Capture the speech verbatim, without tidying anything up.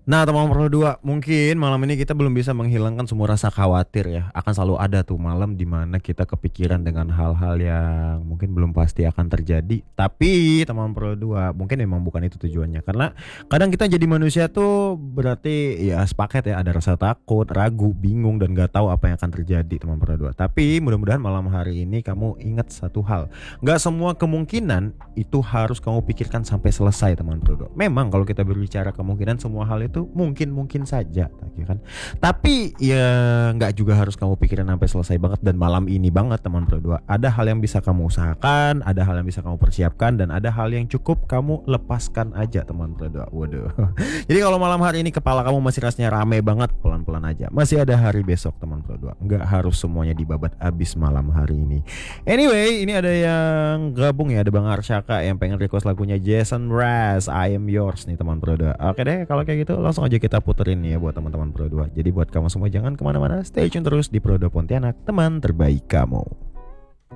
Nah, teman Pro dua, mungkin malam ini kita belum bisa menghilangkan semua rasa khawatir ya. Akan selalu ada tuh malam di mana kita kepikiran dengan hal-hal yang mungkin belum pasti akan terjadi. Tapi teman Pro dua, mungkin memang bukan itu tujuannya. Karena kadang kita jadi manusia tuh berarti ya sepaket ya, ada rasa takut, ragu, bingung dan gak tahu apa yang akan terjadi teman Pro dua. Tapi mudah-mudahan malam hari ini kamu ingat satu hal. Gak semua kemungkinan itu harus kamu pikirkan sampai selesai teman Pro dua. Memang kalau kita berbicara kemungkinan semua hal itu mungkin-mungkin saja, ya kan? Tapi ya nggak juga harus kamu pikirin sampai selesai banget dan malam ini banget teman Pro dua. Ada hal yang bisa kamu usahakan, ada hal yang bisa kamu persiapkan dan ada hal yang cukup kamu lepaskan aja teman Pro dua. Waduh. Jadi kalau malam hari ini kepala kamu masih rasanya rame banget, pelan-pelan aja. Masih ada hari besok teman Pro dua. Nggak harus semuanya dibabat abis malam hari ini. Anyway, ini ada yang gabung ya, ada Bang Arsyaka yang pengen request lagunya Jason Mraz, I Am Yours nih teman Pro dua. Oke deh, kalau kayak gitu langsung aja kita puterin ya buat teman-teman Pro dua. Jadi buat kamu semua jangan kemana-mana, stay tune terus di Pro dua Pontianak, teman terbaik kamu.